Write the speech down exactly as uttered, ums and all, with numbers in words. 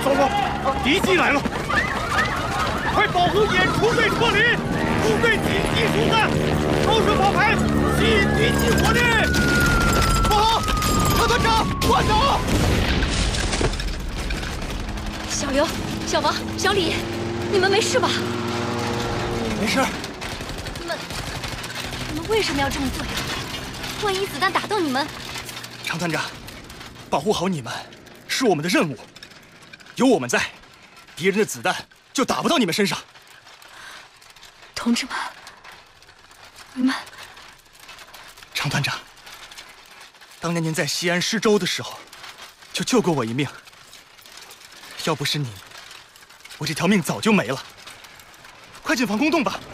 糟糕，敌机来了！快保护演出队撤离，部队紧急疏散，高射炮排，吸引敌机火力。不好，长团长，快走！ 小刘、小王、小李，你们没事吧？ 没事。 你们，你们为什么要这么做呀？万一子弹打到你们…… 常团长，保护好你们是我们的任务。有我们在，敌人的子弹就打不到你们身上。 同志们，你们…… 常团长，当年您在西安施粥的时候，就救过我一命。要不是你，我这条命早就没了。快进防空洞吧。